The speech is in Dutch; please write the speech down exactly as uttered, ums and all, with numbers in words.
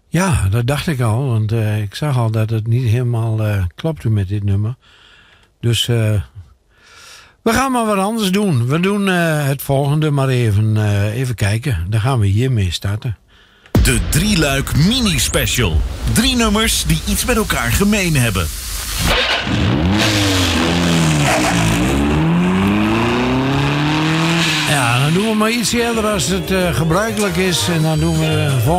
Ja, dat dacht ik al. Want uh, ik zag al dat het niet helemaal uh, klopte met dit nummer. Dus uh, we gaan maar wat anders doen. We doen uh, het volgende maar even, uh, even kijken. Dan gaan we hiermee starten. De Drieluik mini-special. Drie nummers die iets met elkaar gemeen hebben. Ja, dan doen we maar iets eerder als het uh, gebruikelijk is. En dan doen we uh,